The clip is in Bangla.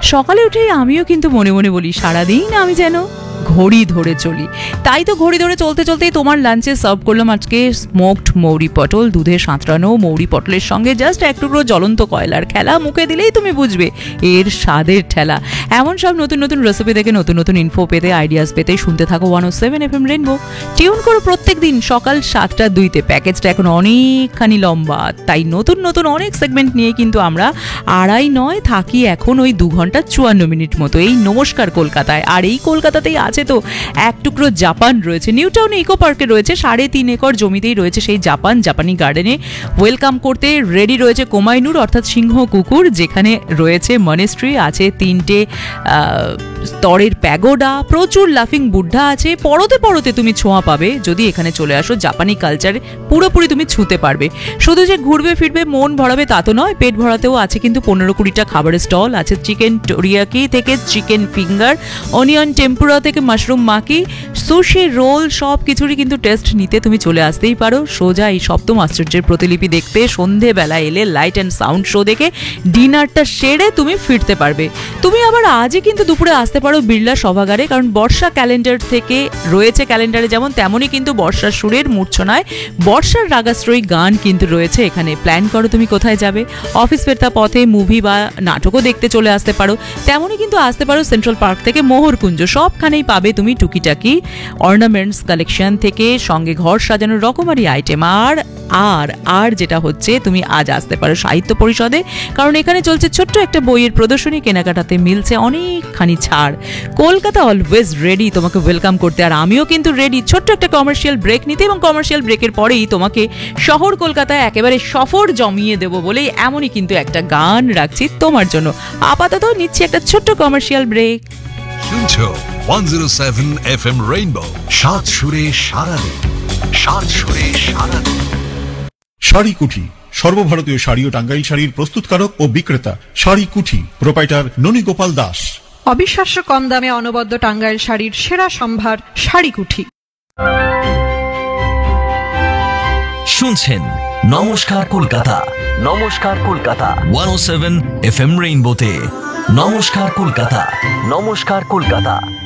সকালে উঠেই আমিও কিন্তু মনে মনে বলি সারাদিন আমি যেন ঘড়ি ধরে চলি। তাই তো ঘড়ি ধরে চলতে চলতেই তোমার লাঞ্চে সার্ভ করলাম আজকে স্মোকড মৌরি পটল, দুধে সাঁতরানো মৌরি পটলের সঙ্গে জাস্ট এক টুকরো জ্বলন্ত কয়লার খেলা, মুখে দিলেই তুমি বুঝবে এর স্বাদের ঠেলা। এমন সব নতুন নতুন রেসিপি থেকে নতুন নতুন ইনফো পেতে, আইডিয়াস পেতে শুনতে থাকো 107 FM রেনবো। টিউন করো প্রত্যেক দিন সকাল 7:02। প্যাকেজটা এখন অনেকখানি লম্বা, তাই নতুন নতুন অনেক সেগমেন্ট নিয়ে কিন্তু আমরা 2.5 থাকি এখন ওই 2 ঘন্টা 54 মিনিট মতো এই নমস্কার কলকাতায়। আর এই কলকাতাতেই আছে তো এক টুকরো জাপান রয়েছে, নিউ টাউনে ইকো পার্কে রয়েছে, 3.5 একর জমিতেই রয়েছে সেই জাপানি গার্ডেনে ওয়েলকাম করতে রেডি রয়েছে কোমাইনুর অর্থাৎ সিংহ কুকুর, যেখানে রয়েছে মনেস্ট্রি, আছে 3টে স্তরের প্যাগোডা, প্রচুর লাফিং বুদ্ধা আছে। পরতে পরতে তুমি ছোঁয়া পাবে যদি এখানে চলে আসো, জাপানি কালচারে পুরোপুরি তুমি ছুঁতে পারবে। শুধু যে ঘুরবে ফিরবে মন ভরাবে তা তো নয়, পেট ভরাতেও আছে কিন্তু 15-20টা খাবারের স্টল আছে। চিকেন টোরিয়াকি থেকে চিকেন ফিঙ্গার, অনিয়ন টেম্পুরা থেকে মাশরুম মাকি, সুশি রোল, সব কিছুরই কিন্তু টেস্ট নিতে তুমি চলে আসতেই পারো। সোজা এই সপ্তম আশ্চর্যের প্রতিলিপি দেখতে সন্ধেবেলা এলে লাইট অ্যান্ড সাউন্ড শো দেখে ডিনারটা সেরে তুমি ফিরতে পারবে। তুমি আবার আজই কিন্তু দুপুরে আসতে পারো বিড়লা সভাগারে, কারণ বর্ষা ক্যালেন্ডার থেকে রয়েছে, ক্যালেন্ডারে যেমন তেমনই কিন্তু বর্ষার সুরের মূর্ছনায় বর্ষার রাগাশ্রয়ী গান কিন্তু রয়েছে এখানে। প্ল্যান করো তুমি কোথায় যাবে, অফিস ফেরতা পথে মুভি বা নাটকও দেখতে চলে আসতে পারো, তেমনই কিন্তু আসতে পারো সেন্ট্রাল পার্ক থেকে মোহরকুঞ্জ। সবখানেই পাবে তুমি টুকিটাকি অর্নামেন্টস কালেকশন থেকে সঙ্গে ঘর সাজানোর রকমারি আইটেম। আর যেটা হচ্ছে তুমি আজ আসতে পারো সাহিত্য পরিষদে, কারণ এখানে চলছে ছোট্ট একটা বইয়ের প্রদর্শনী, কেনাকাটাতে মিলছে অনেকখানি ছাড়। কলকাতা অলওয়েজ রেডি তোমাকে ওয়েলকাম করতে, আর আমিও কিন্তু রেডি ছোট্ট একটা কমার্শিয়াল ব্রেক নিতে, এবং কমার্শিয়াল ব্রেকের পরেই তোমাকে শহর কলকাতায় একেবারে সফর জমিয়ে দেবো বলেই এমনই কিন্তু একটা গান রাখছি তোমার জন্য। আপাতত নিচ্ছি একটা ছোট্ট কমার্শিয়াল ব্রেক। শুনছো 107 FM রেইনবো, সাত সুরে সারাদিন, সাত সুরে সারাদিন। শাড়ি কুঠি, সর্বভারতীয় শাড়ি ও টাঙ্গাইল শাড়ির প্রস্তুতকারক ও বিক্রেতা। শাড়ি কুঠি, প্রোপাইটার ননী গোপাল দাস। অবিশ্বাস্য কম দামে অনবদ্য টাঙ্গাইল শাড়ির সেরা সম্ভার শাড়ি কুঠি। শুনছেন নমস্কার কলকাতা, নমস্কার কলকাতা 107 FM রেইনবোতে। নমস্কার কলকাতা, নমস্কার কলকাতা।